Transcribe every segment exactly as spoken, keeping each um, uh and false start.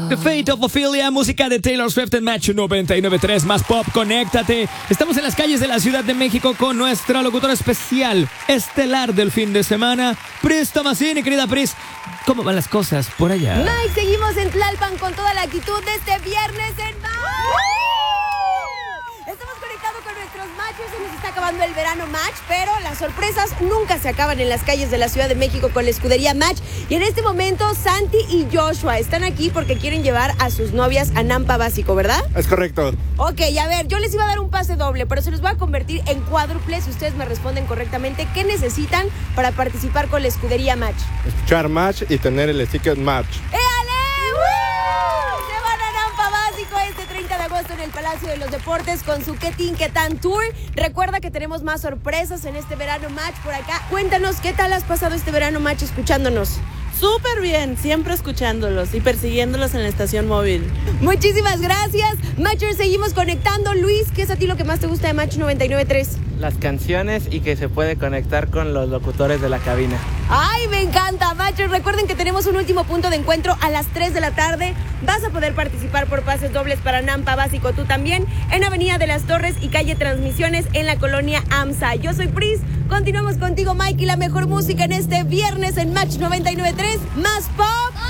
The Fate of Ophelia, música de Taylor Swift en Match noventa y nueve punto tres, más pop, conéctate. Estamos en las calles de la Ciudad de México con nuestra locutora especial, estelar del fin de semana, Pris Tomasini. Querida Pris, ¿cómo van las cosas por allá? Mike, seguimos en Tlalpan con toda la actitud de este viernes en Match. Estamos conectados con nuestros matches, se nos está acabando el verano Match, pero las sorpresas nunca se acaban en las calles de la Ciudad de México con la escudería Match. Y en este momento, Santi y Joshua están aquí porque quieren llevar a sus novias a Nampa Básico, ¿verdad? Es correcto. Ok, a ver, yo les iba a dar un pase doble, pero se los voy a convertir en cuádruple si ustedes me responden correctamente. ¿Qué necesitan para participar con la escudería Match? Escuchar Match y tener el sticker Match. ¡Éale! ¡Woo! Se van a Nampa Básico este treinta de agosto en el Palacio de los Deportes con su ¿Qué tin, qué tan tour? Recuerda que tenemos más sorpresas en este verano Match por acá. Cuéntanos, ¿qué tal has pasado este verano Match escuchándonos? Súper bien, siempre escuchándolos y persiguiéndolos en la estación móvil. Muchísimas gracias. Matchers, seguimos conectando. Luis, ¿qué es a ti lo que más te gusta de Match noventa y nueve punto tres? Las canciones y que se puede conectar con los locutores de la cabina. ¡Ay, me encanta! Matchers, recuerden que tenemos un último punto de encuentro a las tres de la tarde. Vas a poder participar por pases dobles para Nampa Básico, tú también, en Avenida de las Torres y calle Transmisiones en la colonia AMSA. Yo soy Pris, continuamos contigo, Mike, y la mejor música en este viernes en Match noventa y nueve punto tres. ¡Más pop!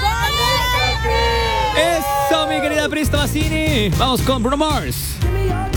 Eso, mi querida Pris Tomasini. Vamos con Bruno Mars.